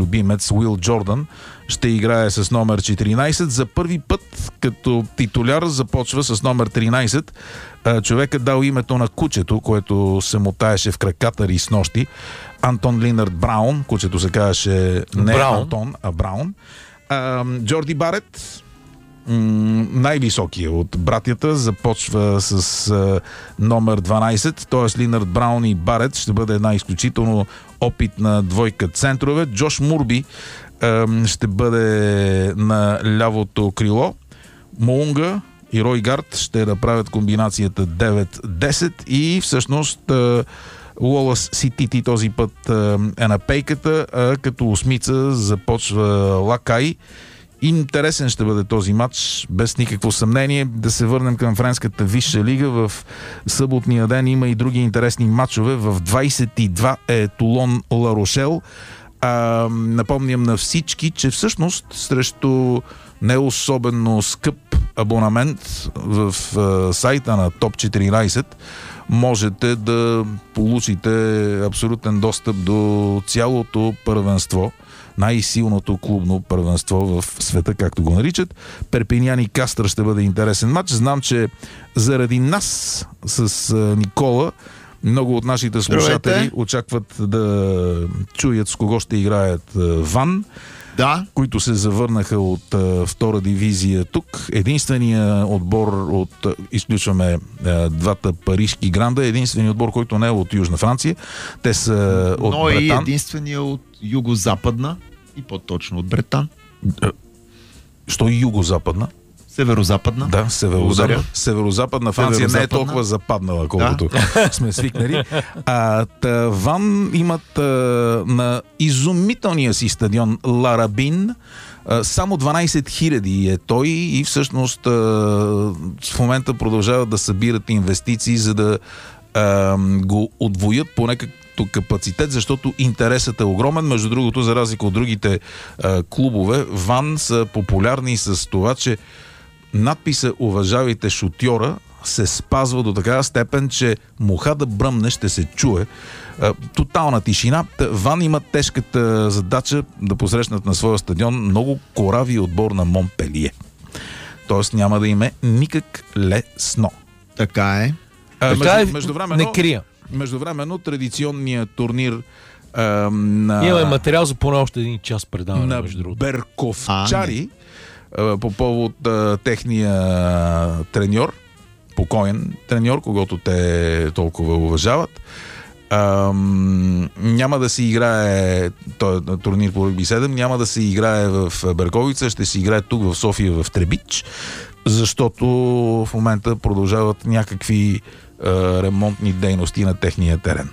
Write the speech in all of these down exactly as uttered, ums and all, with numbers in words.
любимец Уил Джордан ще играе с номер четиринайсет. За първи път като титуляр започва с номер тринайсет. Човекът дал името на кучето, което се мотаеше в краката и с нощи. Антон Линард Браун. Кучето се казваше не Браун. Антон, а Браун. А, Джорди Барет, най-високия от братята, започва с а, номер дванайсет, т.е. Линард Браун и Барет ще бъде една изключително опитна двойка центрове. Джош Мурби а, ще бъде на лявото крило. Моунга и Рой Гард ще направят комбинацията девет десет и всъщност а, Лолас Ситити този път а, е на пейката, а като осмица започва Лакай. Интересен ще бъде този матч, без никакво съмнение. Да се върнем към френската висша лига. В съботния ден има и други интересни матчове. В двайсет и два е Тулон Ла Рошел. А, напомням на всички, че всъщност срещу не особено скъп абонамент в а, сайта на Топ четиринайсет можете да получите абсолютен достъп до цялото първенство, най-силното клубно първенство в света, както го наричат. Перпинян и Кастър ще бъде интересен матч. Знам, че заради нас с Никола много от нашите слушатели Здравейте. очакват да чуят с кого ще играят Ван, Да. които се завърнаха от а, втора дивизия тук. Единствения отбор от, изключваме а, двата парижки гранда, единственият отбор, който не е от Южна Франция. Те са от Но и Бретан. единствения от юго-западна и по-точно от Бретан. Що юго-западна? Северо-западна. Да, северо-западна. Благодаря. Северо-западна Франция не е Северо-западна. толкова западнала, колкото сме свикнали. А, та, Ван имат а, на изумителния си стадион Ларабин а, само дванайсет хиляди е той и всъщност а, в момента продължават да събират инвестиции, за да а, го отвоят по някакъв капацитет, защото интересът е огромен. Между другото, за разлика от другите а, клубове, Ван са популярни с това, че надписа "Уважавайте шутьора" се спазва до такава степен, че муха да бръмне ще се чуе. А, тотална тишина. Ван има тежката задача да посрещнат на своя стадион много корави отбор на Монпелие. Тоест няма да им е никак лесно. Така е. А, Така е, между, междувременно, не крия. Междувременно традиционният турнир а, на, Имаме материал за поне още един час предаване, на между другото. берковчари а, по повод а, техния треньор, покоен треньор, когото те толкова уважават. А, няма да се играе този турнир по рugby седем, няма да се играе в Берковица, ще се играе тук в София в Требич, защото в момента продължават някакви а, ремонтни дейности на техния терен.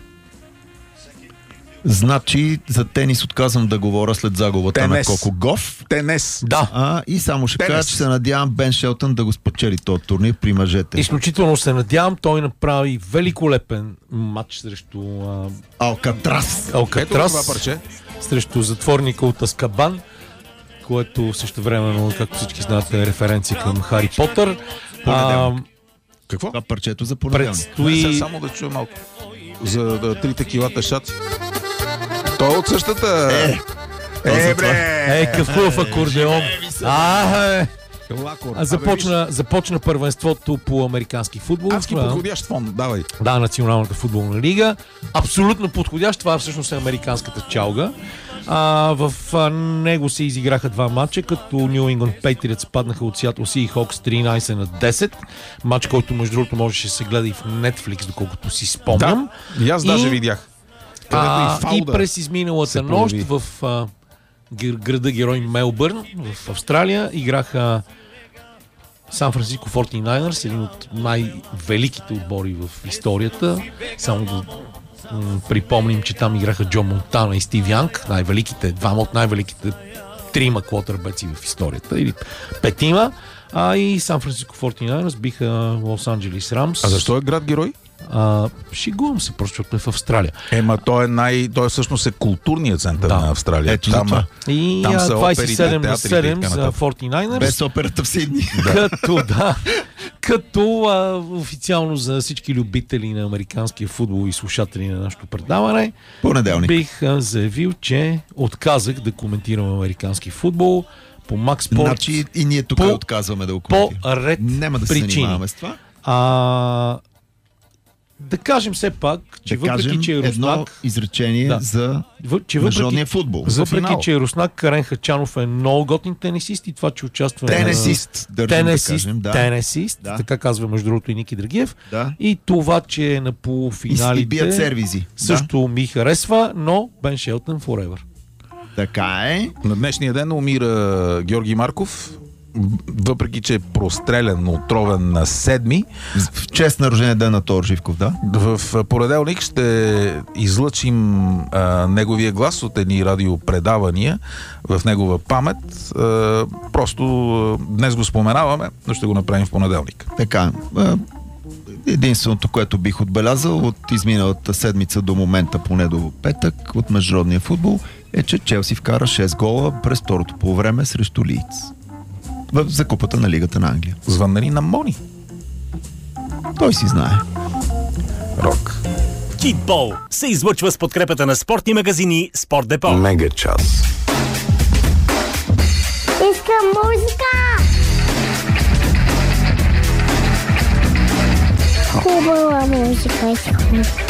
Значи за тенис отказвам да говоря след загубата Тенес. на Коко Гоф. Тенес. Да. А, и само ще Тенис. кажа, че се надявам Бен Шелтън да го спечели този турнир при мъжете. Изключително се надявам, той направи великолепен матч срещу а, Алкатрас. Ето Алкатрас, това парче. срещу затворника от Азкабан, което също времено, както всички знаят, е референция към Хари Потър. А, Какво? Това парчето за понеделник. предстои... Сега само да чуя малко. За да, трите килата шаци. Той е от същата... Е, е бре! Е, какъв хубав акордеон. А, е. Лакор. А, започна, започна първенството по американски футбол. Адски Това- подходящ фон, давай. Да, Националната футболна лига. Абсолютно подходящ. Това всъщност е американската чалга. А, в а, него се изиграха два матча, като New England Patriots паднаха от Seattle Seahawks тринайсет на десет. Матч, който между другото можеше да се гледа и в Netflix, доколкото си спомням. Да, и аз даже видях. Където А, и Фауда и през изминалата се нощ появи. в а, гр- града герой Мелбърн в Австралия играха Сан Франциско форти найнърс, един от най-великите отбори в историята. Само да м- припомним, че там играха Джо Монтана и Стив Янг, най-великите, двама от най-великите трима квотърбеци в историята, или петима. А и Сан Франциско форти найнърс биха Лос Анджелис Рамс. А защо е град герой? А, шегувам се, просто защото е в Австралия. Ема той е най... Той всъщност е културният център Да. на Австралия. Ето за това. И Там са а, двайсет и седем оперите, на театрите и седем така за нататък. форти найнърс. без операта в Сидни. Като, да, Като а, официално за всички любители на американския футбол и слушатели на нашето предаване, Понеделник. бих а, заявил, че отказах да коментирам американски футбол по Max Sport. Значи и ние тук по, отказваме да го по коментираме. ред Няма да се причини. занимаваме с това. А, да кажем все пак, че Да въпреки, кажем че едно Руснак... изречение Да. за въ- че международния въпреки, футбол. За въпреки финал. че Руснак Карен Хачанов е много готин тенисист и това, че участва Тенесист, на... държим да Тенесист, кажем. Да. тенесист, Да. така казва между другото и Ники Драгиев. Да. И това, че е на И, полуфиналите и бият сервизи. също ми харесва, но Бен Шелтън forever. Да. Така е. На днешния ден умира Георги Марков, въпреки че е прострелян, отровен на седми. В чест на рождения ден на Тодор Живков, да? В понеделник ще излъчим а, неговия глас от едни радиопредавания в негова памет. А, просто а, днес го споменаваме, но ще го направим в понеделник. Така. а, Единственото, което бих отбелязал от изминалата седмица до момента, поне до петък, от международния футбол, е, че Челси вкара шест гола през второто полувреме срещу Лийдс. В закупата на Лигата на Англия. Звъннали на Мони. Той си знае. Рок. Китбол се излъчва с подкрепата на спортни магазини Спорт Депо. Мега час. Искам музика! Хубава музика искам.